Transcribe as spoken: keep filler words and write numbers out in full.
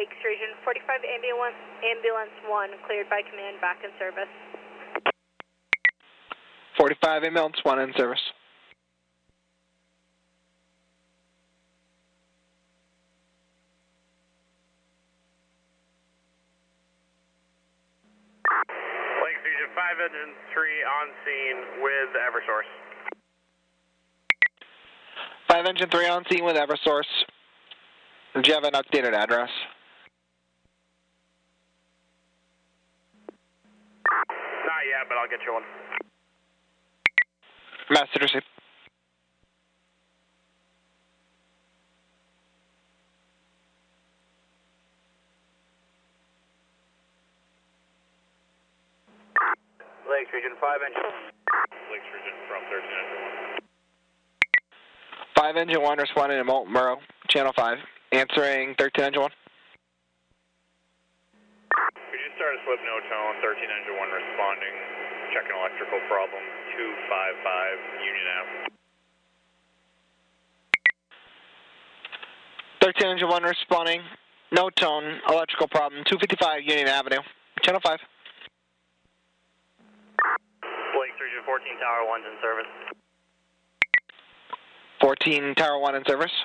Lakes Region, forty-five Ambulance, Ambulance one, cleared by command, back in service. forty-five Ambulance one in service. Lakes Region, five Engine three on scene with Eversource. five Engine three on scene with Eversource. Do you have an updated address? Not yet, but I'll get you one. Message received. Lakes Region, five Engine. Lakes Region from thirteen Engine one. five Engine one responding to Molten Murrow, Channel five. Answering thirteen Engine one. Could you start a slip no tone, thirteen Engine one responding, checking electrical problem, two five five Union Ave. thirteen Engine one responding, no tone, electrical problem, two fifty-five Union Avenue, Channel five. Lakes Region, fourteen Tower one's in service. fourteen Tower one in service.